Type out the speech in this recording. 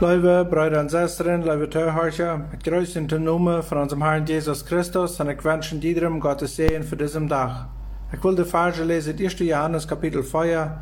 Lieve Brüder und Schwestern, lieve Zuhörer, mit größtem Namen von unserem Herrn Jesus Christus und ich wünsche jedem Gottes Segen für diesen Tag. Ich will die Verse lesen, 1. Johannes Kapitel 4,